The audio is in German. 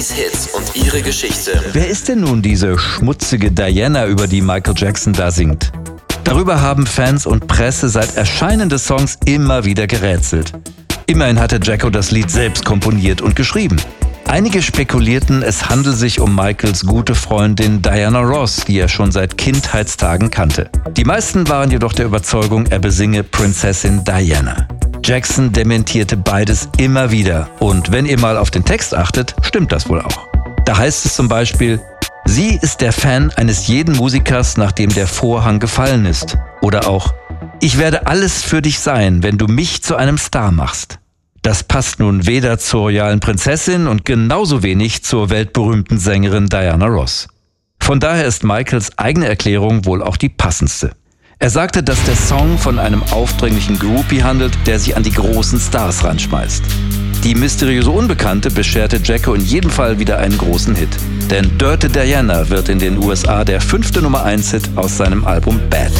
Hits und ihre Geschichte. Wer ist denn nun diese schmutzige Diana, über die Michael Jackson da singt? Darüber haben Fans und Presse seit Erscheinen des Songs immer wieder gerätselt. Immerhin hatte Jacko das Lied selbst komponiert und geschrieben. Einige spekulierten, es handelt sich um Michaels gute Freundin Diana Ross, die er schon seit Kindheitstagen kannte. Die meisten waren jedoch der Überzeugung, er besinge Prinzessin Diana. Jackson dementierte beides immer wieder. Und wenn ihr mal auf den Text achtet, stimmt das wohl auch. Da heißt es zum Beispiel: Sie ist der Fan eines jeden Musikers, nachdem der Vorhang gefallen ist. Oder auch: Ich werde alles für dich sein, wenn du mich zu einem Star machst. Das passt nun weder zur royalen Prinzessin und genauso wenig zur weltberühmten Sängerin Diana Ross. Von daher ist Michaels eigene Erklärung wohl auch die passendste. Er sagte, dass der Song von einem aufdringlichen Groupie handelt, der sich an die großen Stars ranschmeißt. Die mysteriöse Unbekannte bescherte Jacko in jedem Fall wieder einen großen Hit. Denn Dirty Diana wird in den USA der 5. Nummer 1 Hit aus seinem Album Bad.